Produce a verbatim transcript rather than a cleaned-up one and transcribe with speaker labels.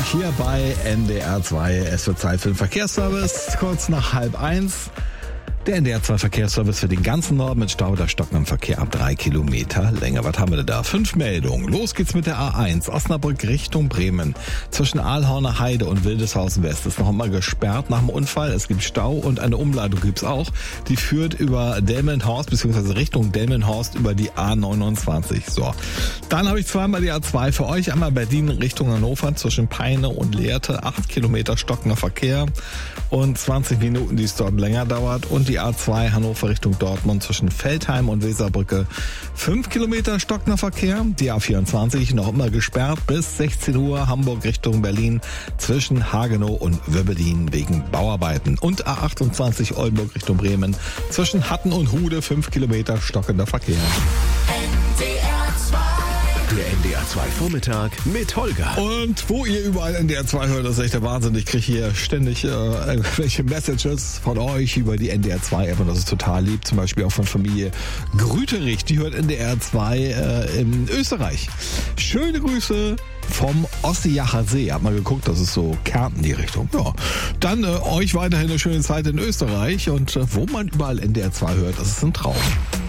Speaker 1: hier bei N D R zwei. Es wird Zeit für den Verkehrsservice, kurz nach halb eins. Der N D R zwei Verkehrsservice für den ganzen Norden mit Stau oder stockendem Verkehr ab drei Kilometer Länge. Was haben wir denn da? Fünf Meldungen. Los geht's mit der A eins. Osnabrück Richtung Bremen. Zwischen Aalhorner Heide und Wildeshausen West ist noch immer gesperrt nach dem Unfall. Es gibt Stau und eine Umleitung gibt's auch. Die führt über Delmenhorst bzw. Richtung Delmenhorst über die A neunundzwanzig. So. Dann habe ich zweimal die A zwei für euch. Einmal Berlin Richtung Hannover zwischen Peine und Lehrte. Acht Kilometer stockender Verkehr und zwanzig Minuten, die es dort länger dauert. Und die Die A zwei Hannover Richtung Dortmund zwischen Veltheim und Weserbrücke. Fünf Kilometer stockender Verkehr. Die A vierundzwanzig noch immer gesperrt bis sechzehn Uhr. Hamburg Richtung Berlin zwischen Hagenow und Wöbbelin wegen Bauarbeiten. Und A achtundzwanzig Oldenburg Richtung Bremen zwischen Hatten und Hude. Fünf Kilometer stockender Verkehr.
Speaker 2: Der N D R zwei Vormittag mit Holger.
Speaker 1: Und wo ihr überall N D R zwei hört, das ist echt der Wahnsinn. Ich kriege hier ständig äh, irgendwelche Messages von euch über die N D R zwei App und das ist total lieb. Zum Beispiel auch von Familie Grüterich, die hört N D R zwei äh, in Österreich. Schöne Grüße vom Ossiacher See. Hab mal geguckt, das ist so Kärnten die Richtung. Ja, dann äh, euch weiterhin eine schöne Zeit in Österreich und äh, wo man überall N D R zwei hört, das ist ein Traum.